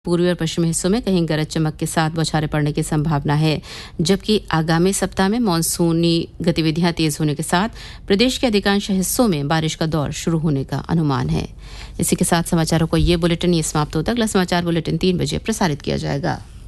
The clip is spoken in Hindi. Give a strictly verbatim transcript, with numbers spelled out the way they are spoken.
पूर्वी और पश्चिमी हिस्सों में कहीं गरज चमक के साथ बौछारें पड़ने की संभावना है, जबकि आगामी सप्ताह में मानसूनी गतिविधियां तेज होने के साथ प्रदेश के अधिकांश हिस्सों में बारिश का दौर शुरू होने का अनुमान है। इसी के साथ समाचारों को ये बुलेटिन ये समाप्त होता है। अगला समाचार बुलेटिन तीन बजे प्रसारित किया जाएगा।